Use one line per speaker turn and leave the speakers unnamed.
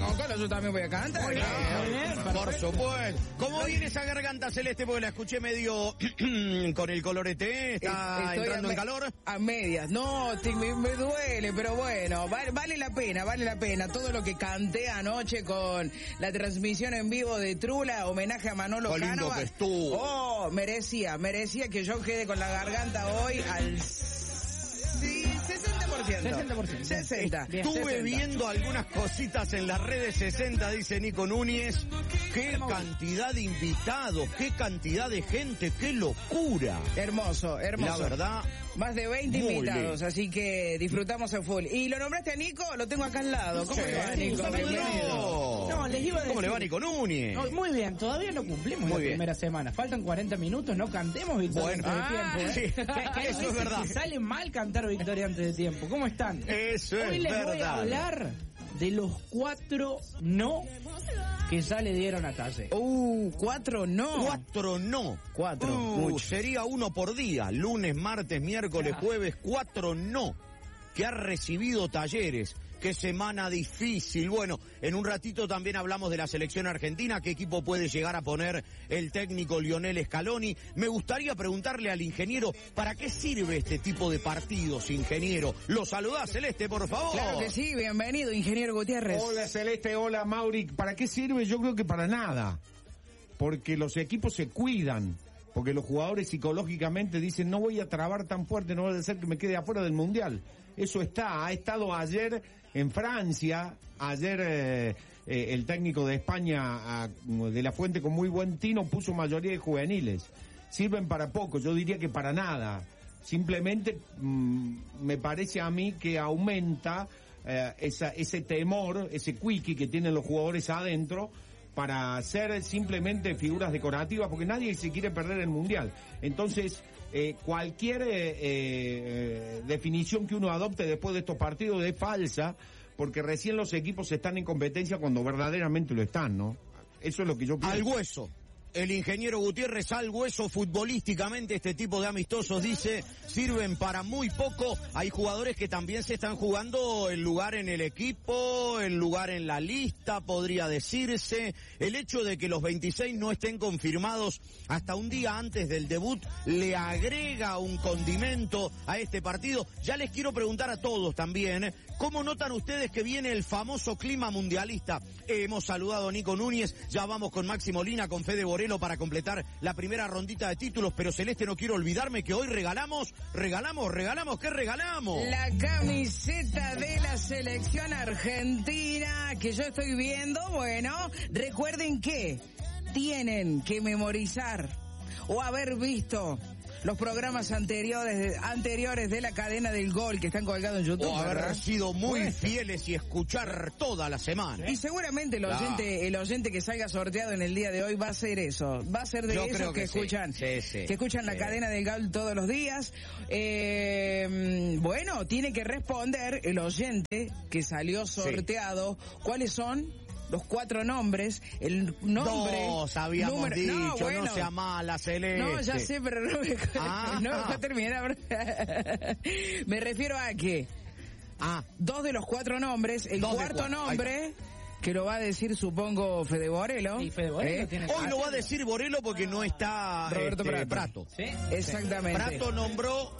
Cocolo, yo también voy a cantar.
Muy bien, por supuesto. ¿Cómo viene esa garganta celeste? Porque la escuché medio con el colorete. ¿Está entrando en calor?
A medias. No, me duele, pero bueno, vale la pena. Todo lo que canté anoche con la transmisión en vivo de Trula, homenaje a Manolo Cánova.
Qué lindo que estuvo.
Oh, merecía que yo quede con la garganta hoy al 60%.
Estuve viendo algunas cositas en las redes 60, dice Nico Núñez. Qué cantidad de invitados, qué cantidad de gente, qué locura.
Hermoso.
La verdad.
Más de 20 invitados, así que disfrutamos a full. Y lo nombraste a Nico, lo tengo acá al lado. ¿Cómo le va, Nico?
Bienvenido.
No, les iba a decir.
¿Cómo le va, Nico Núñez?
No, muy bien, todavía no cumplimos la primera semana. Faltan 40 minutos, no cantemos victoria antes de tiempo.
Sí, eso es verdad.
Sale mal cantar victoria antes de tiempo. ¿Cómo están?
Eso es verdad.
Hoy les voy a hablar de los 4 no que ya le dieron a Talle.
4 no.
4 no.
4.
Sería 1 por día. Lunes, martes, miércoles, jueves. 4 no. Que ha recibido Talleres. Qué semana difícil. Bueno, en un ratito también hablamos de la selección argentina, qué equipo puede llegar a poner el técnico Lionel Scaloni. Me gustaría preguntarle al ingeniero, ¿para qué sirve este tipo de partidos, ingeniero? ¿Lo saludás, Celeste, por favor?
Claro que sí, bienvenido, ingeniero Gutiérrez.
Hola, Celeste, hola, Mauri. ¿Para qué sirve? Yo creo que para nada. Porque los equipos se cuidan. Porque los jugadores psicológicamente dicen, no voy a trabar tan fuerte, no voy a hacer que me quede afuera del Mundial. Eso ha estado ayer en Francia, ayer el técnico de España, de la Fuente, con muy buen tino, puso mayoría de juveniles. Sirven para poco, yo diría que para nada. Simplemente me parece a mí que aumenta ese temor, ese quickie que tienen los jugadores adentro, para ser simplemente figuras decorativas, porque nadie se quiere perder el Mundial. Entonces, cualquier definición que uno adopte después de estos partidos es falsa, porque recién los equipos están en competencia cuando verdaderamente lo están, ¿no? Eso es lo que yo pienso.
Al hueso. El ingeniero Gutiérrez, al hueso futbolísticamente, este tipo de amistosos, dice, sirven para muy poco. Hay jugadores que también se están jugando el lugar en el equipo, el lugar en la lista, podría decirse. El hecho de que los 26 no estén confirmados hasta un día antes del debut le agrega un condimento a este partido. Ya les quiero preguntar a todos también, ¿cómo notan ustedes que viene el famoso clima mundialista? Hemos saludado a Nico Núñez, ya vamos con Maxi Molina, con Fede Borello para completar la primera rondita de títulos, pero Celeste, no quiero olvidarme que hoy regalamos, ¿qué regalamos?
La camiseta de la selección argentina que yo estoy viendo. Bueno, recuerden que tienen que memorizar o haber visto los programas anteriores de la cadena del gol que están colgados en YouTube.
O haber sido muy fieles y escuchar toda la semana.
Y seguramente el oyente que salga sorteado en el día de hoy va a ser eso. Va a ser de esos que escuchan, que escuchan la cadena del gol todos los días. Bueno, tiene que responder el oyente que salió sorteado. ¿Cuáles son? Los 4 nombres, el nombre...
Dos habíamos dicho, no sea mala, Celeste.
No, ya sé, pero no me dejó terminar. Me refiero a que 2 de los 4 nombres, el cuarto nombre... que lo va a decir, supongo, Fede Borello.
Sí, Fede Borello
hoy lo va a decir Borello porque no está
Roberto
Prato.
¿Sí? Exactamente.
Prato nombró